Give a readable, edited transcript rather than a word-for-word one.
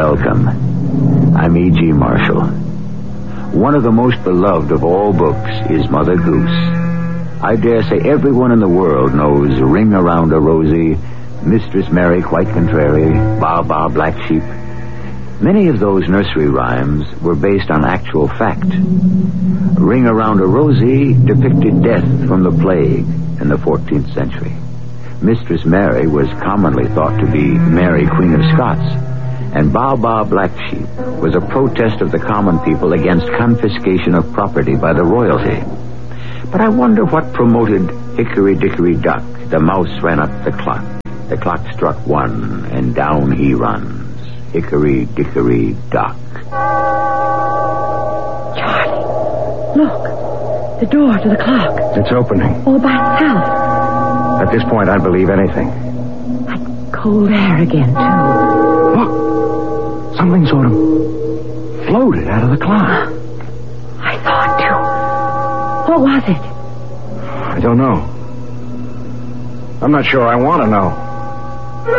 Welcome. I'm E.G. Marshall. One of the most beloved of all books is Mother Goose. I dare say everyone in the world knows Ring Around a Rosie, Mistress Mary Quite Contrary, Baa Baa Black Sheep. Many of those nursery rhymes were based on actual fact. Ring Around a Rosie depicted death from the plague in the 14th century. Mistress Mary was commonly thought to be Mary, Queen of Scots, and Baa Baa Black Sheep was a protest of the common people against confiscation of property by the royalty. But I wonder what promoted Hickory Dickory Dock. The mouse ran up the clock. The clock struck 1, and down he runs. Hickory Dickory Dock. Charlie, look. The door to the clock. It's opening. All by itself. At this point, I'd believe anything. Like cold air again, too. Look. Something sort of floated out of the clock. I saw it, too. What was it? I don't know. I'm not sure I want to know.